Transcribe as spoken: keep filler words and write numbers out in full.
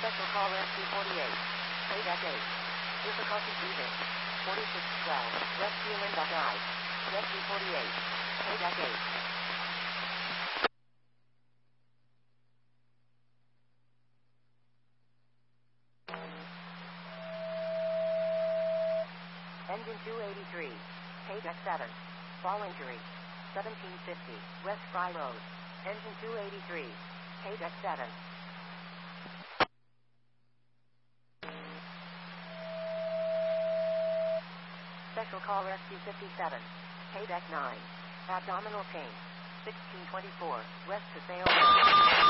Special call Rescue forty-eight. Pay deck eight. Difficulty breathing. forty-six twelve. Rescue Linda died. Rescue forty-eight. Pay deck eight. Engine two eighty-three. Pay deck seven. Fall injury. seventeen fifty. West Fry Road. Engine two eighty-three. Pay deck seven. Special call Rescue fifty-seven. Pay deck nine. Abdominal pain. sixteen twenty-four. West Paseo.